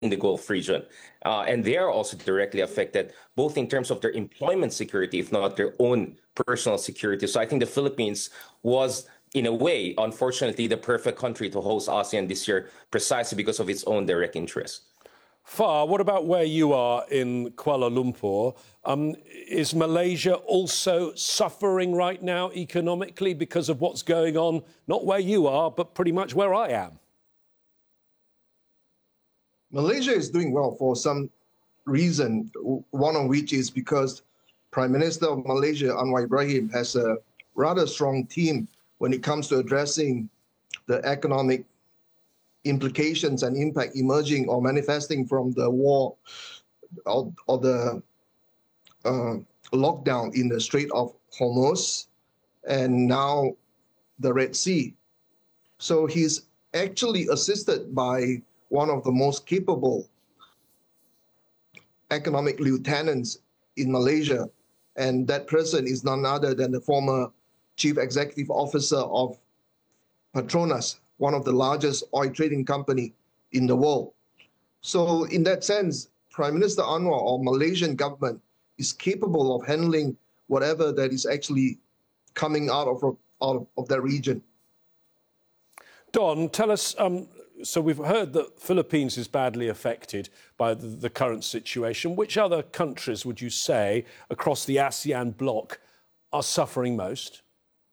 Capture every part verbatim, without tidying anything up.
in the Gulf region. Uh, and they are also directly affected, both in terms of their employment security, if not their own personal security. So I think the Philippines was, in a way, unfortunately, the perfect country to host ASEAN this year, precisely because of its own direct interest. Far, what about where you are in Kuala Lumpur? Um, is Malaysia also suffering right now economically because of what's going on, not where you are, but pretty much where I am? Malaysia is doing well for some reason, one of which is because Prime Minister of Malaysia, Anwar Ibrahim, has a rather strong team when it comes to addressing the economic implications and impact emerging or manifesting from the war or, or the uh, lockdown in the Strait of Hormuz and now the Red Sea. So he's actually assisted by one of the most capable economic lieutenants in Malaysia, and that person is none other than the former chief executive officer of Petronas, one of the largest oil trading company in the world. So in that sense, Prime Minister Anwar or Malaysian government is capable of handling whatever that is actually coming out of, out of that region. Don, tell us, um, so we've heard that Philippines is badly affected by the, the current situation. Which other countries would you say across the ASEAN bloc are suffering most?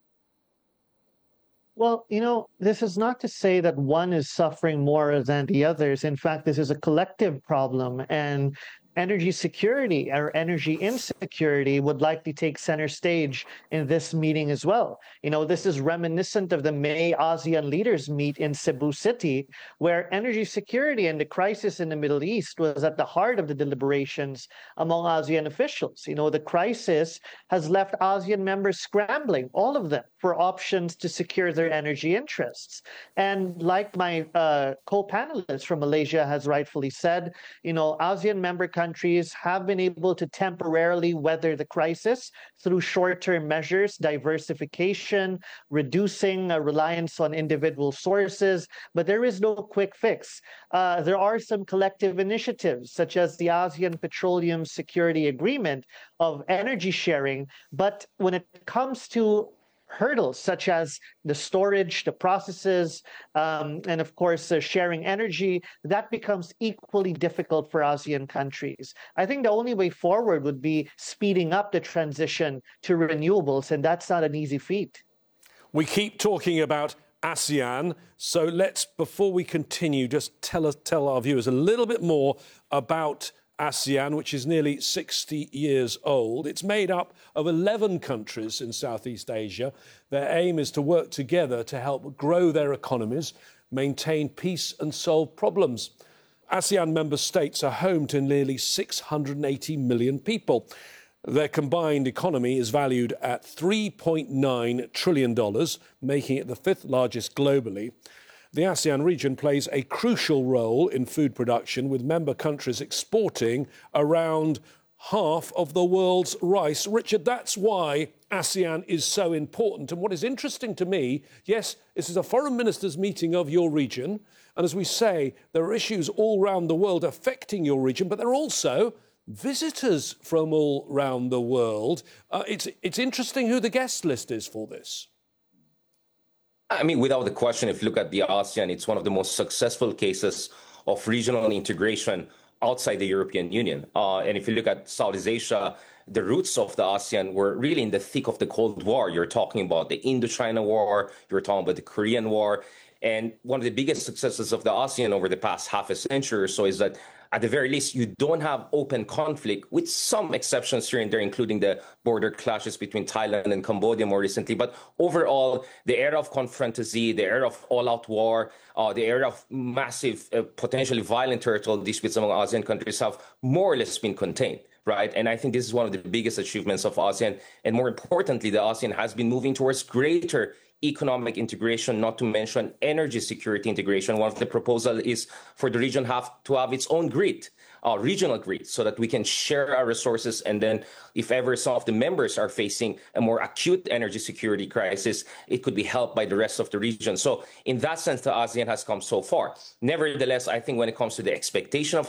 Well, you know, this is not to say that one is suffering more than the others. In fact, this is a collective problem, and energy security or energy insecurity would likely take center stage in this meeting as well. You know, this is reminiscent of the May ASEAN leaders meet in Cebu City, where energy security and the crisis in the Middle East was at the heart of the deliberations among ASEAN officials. You know, the crisis has left ASEAN members scrambling, all of them, for options to secure their energy interests. And like my uh, co-panelist from Malaysia has rightfully said, you know, ASEAN member countries countries have been able to temporarily weather the crisis through short-term measures, diversification, reducing uh, reliance on individual sources, but there is no quick fix. Uh, there are some collective initiatives, such as the ASEAN Petroleum Security Agreement of energy sharing, but when it comes to hurdles such as the storage, the processes, um, and of course, uh, sharing energy, that becomes equally difficult for ASEAN countries. I think the only way forward would be speeding up the transition to renewables, and that's not an easy feat. We keep talking about ASEAN, so let's, before we continue, just tell us, tell our viewers a little bit more about ASEAN, which is nearly sixty years old. It's made up of eleven countries in Southeast Asia. Their aim is to work together to help grow their economies, maintain peace and solve problems. ASEAN member states are home to nearly six hundred eighty million people. Their combined economy is valued at three point nine trillion dollars, making it the fifth largest globally. The ASEAN region plays a crucial role in food production, with member countries exporting around half of the world's rice. Richard, that's why ASEAN is so important. And what is interesting to me, yes, this is a foreign ministers' meeting of your region. And as we say, there are issues all around the world affecting your region, but there are also visitors from all around the world. Uh, it's, it's interesting who the guest list is for this. I mean, without the question, if you look at the ASEAN, it's one of the most successful cases of regional integration outside the European Union. Uh, and if you look at Southeast Asia, the roots of the ASEAN were really in the thick of the Cold War. You're talking about the Indochina War, you're talking about the Korean War. And one of the biggest successes of the ASEAN over the past half a century or so is that, at the very least, you don't have open conflict, with some exceptions here and there, including the border clashes between Thailand and Cambodia more recently. But overall, the era of confrontasy, the era of all-out war, uh, the era of massive, uh, potentially violent territorial disputes among ASEAN countries have more or less been contained. Right. And I think this is one of the biggest achievements of ASEAN. And more importantly, the ASEAN has been moving towards greater economic integration, not to mention energy security integration. One of the proposals is for the region have to have its own grid, uh, regional grid, so that we can share our resources. And then if ever some of the members are facing a more acute energy security crisis, it could be helped by the rest of the region. So in that sense, the ASEAN has come so far. Nevertheless, I think when it comes to the expectation of